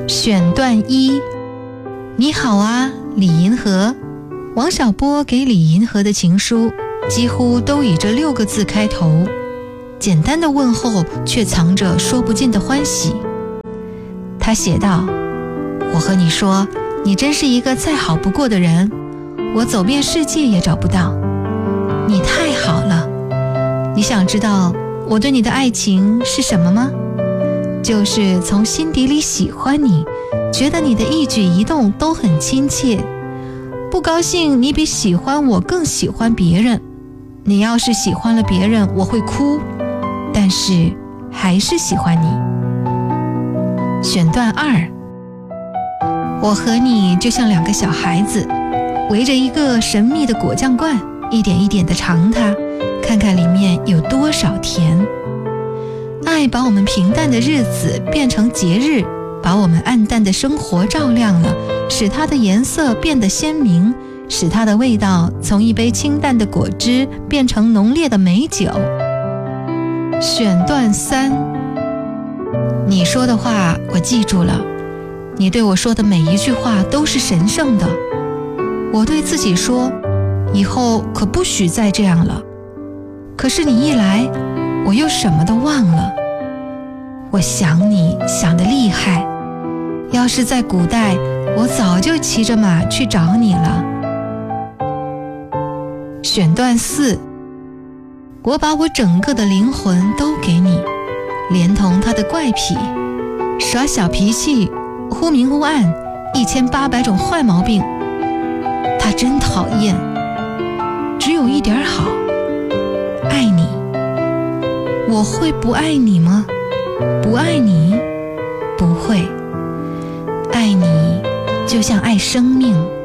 选段1，你好啊，李银河。王小波给李银河的情书几乎都以这6个字开头，简单的问候却藏着说不尽的欢喜。他写道：我和你说，你真是一个再好不过的人，我走遍世界也找不到，你太好了。你想知道我对你的爱情是什么吗？就是从心底里喜欢你，觉得你的一举一动都很亲切。不高兴你比喜欢我更喜欢别人，你要是喜欢了别人我会哭，但是还是喜欢你。选段2，我和你就像2个小孩子，围着一个神秘的果酱罐，一点一点地尝它，看看里面有多少甜。爱把我们平淡的日子变成节日，把我们暗淡的生活照亮了，使它的颜色变得鲜明，使它的味道从一杯清淡的果汁变成浓烈的美酒。选段3，你说的话我记住了，你对我说的每一句话都是神圣的。我对自己说，以后可不许再这样了。可是你一来，我又什么都忘了。我想你想得厉害，要是在古代，我早就骑着马去找你了。选段4，我把我整个的灵魂都给你，连同他的怪癖，耍小脾气，忽明忽暗，1800种坏毛病。他真讨厌，只有一点好，爱你。我会不爱你吗？不爱你？不会。爱你就像爱生命。